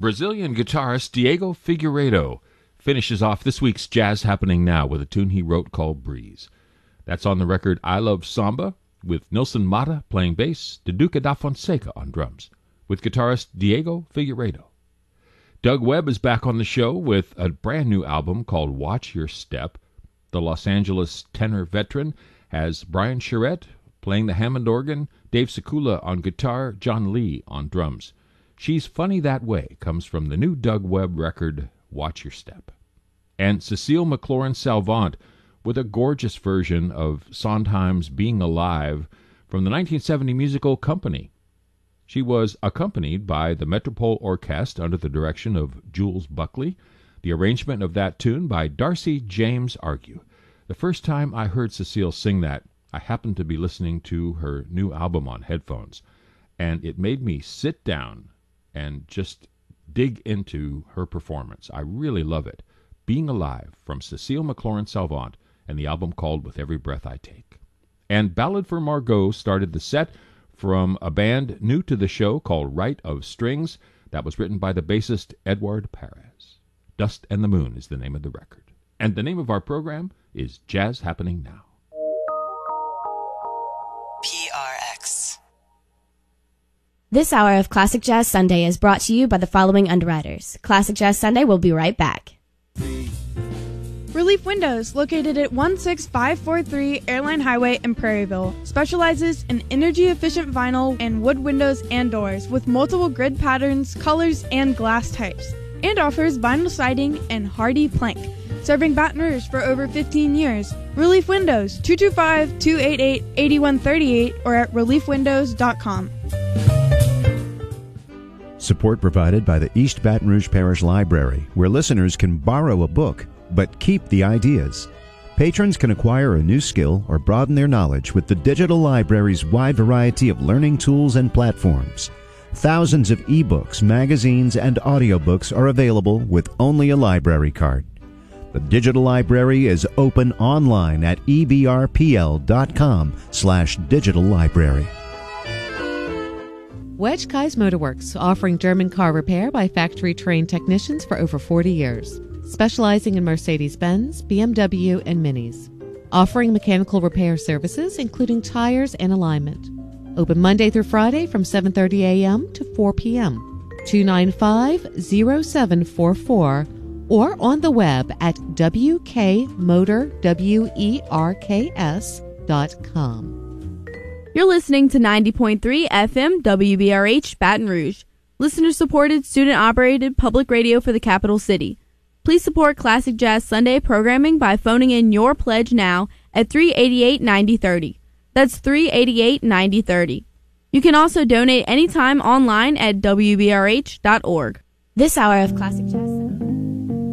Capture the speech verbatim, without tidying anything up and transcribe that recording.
Brazilian guitarist Diego Figueiredo finishes off this week's Jazz Happening Now with a tune he wrote called Breeze. That's on the record I Love Samba, with Nilson Mata playing bass, Duduca da Fonseca on drums, with guitarist Diego Figueiredo. Doug Webb is back on the show with a brand new album called Watch Your Step. The Los Angeles tenor veteran has Brian Charette playing the Hammond organ, Dave Sekula on guitar, John Lee on drums. She's Funny That Way comes from the new Doug Webb record, Watch Your Step. And Cecile McLaurin-Salvant with a gorgeous version of Sondheim's Being Alive from the nineteen seventy musical Company. She was accompanied by the Metropole Orchestra under the direction of Jules Buckley. The arrangement of that tune by Darcy James Argue. The first time I heard Cecile sing that, I happened to be listening to her new album on headphones, and it made me sit down and just dig into her performance. I really love it. Being Alive from Cecile McLaurin-Salvant and the album called With Every Breath I Take. And Ballad for Margot started the set from a band new to the show called Right of Strings. That was written by the bassist Edouard Perez. Dust and the Moon is the name of the record. And the name of our program is Jazz Happening Now. P R X. This hour of Classic Jazz Sunday is brought to you by the following underwriters. Classic Jazz Sunday will be right back. Relief Windows, located at one six five four three Airline Highway in Prairieville, specializes in energy-efficient vinyl and wood windows and doors with multiple grid patterns, colors, and glass types, and offers vinyl siding and hardy plank. Serving Baton Rouge for over fifteen years. Relief Windows, two two five, two eight eight, eight one three eight or at relief windows dot com. Support provided by the East Baton Rouge Parish Library, where listeners can borrow a book, but keep the ideas. Patrons can acquire a new skill or broaden their knowledge with the digital library's wide variety of learning tools and platforms. Thousands of ebooks, magazines, and audiobooks are available with only a library card. The digital library is open online at e b r p l dot com slash digital library. Wedge Kai's Motorworks, offering German car repair by factory-trained technicians for over forty years. Specializing in Mercedes-Benz, B M W, and Minis. Offering mechanical repair services, including tires and alignment. Open Monday through Friday from seven thirty a.m. to four p.m. two nine five, zero seven four four or on the web at w k motor werks dot com. You're listening to ninety point three F M W B R H Baton Rouge, listener-supported, student-operated public radio for the capital city. Please support Classic Jazz Sunday programming by phoning in your pledge now at three eight eight, nine zero three zero. That's three eight eight, nine zero three zero. You can also donate anytime online at w b r h dot org. This hour of Classic Jazz